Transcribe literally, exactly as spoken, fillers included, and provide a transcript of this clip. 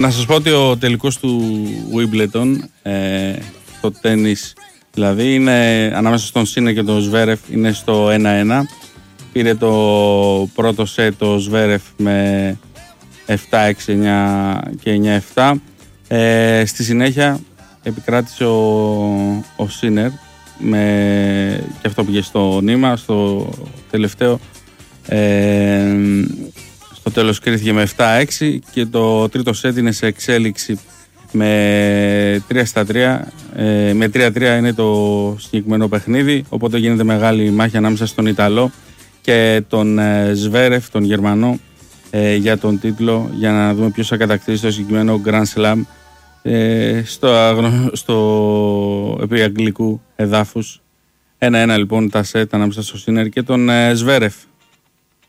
Να σας πω ότι ο τελικός του Wimbledon, ε, το τένις δηλαδή, είναι ανάμεσα στον Σίνερ και τον Σβέρεφ, είναι στο ένα ένα. Πήρε το πρώτο σετ το Σβέρεφ με επτά έξι εννιά και εννιά επτά. Ε, στη συνέχεια επικράτησε ο, ο Σίνερ με, και αυτό πήγε στο νήμα, στο τελευταίο. Ε, στο τέλος κρίθηκε με επτά έξι και το τρίτο σετ είναι σε εξέλιξη με τρία στα τρία. Ε, με τρία τρία είναι το συγκεκριμένο παιχνίδι, οπότε γίνεται μεγάλη μάχη ανάμεσα στον Ιταλό και τον ε, Σβέρεφ, τον Γερμανό, ε, για τον τίτλο, για να δούμε ποιος θα κατακτήσει το συγκεκριμένο Grand Slam ε, στο, αγνω, στο επί αγγλικού εδάφους. ένα ένα λοιπόν τα σετ ανάμεσα στο Σίνερ και τον ε, Σβέρεφ.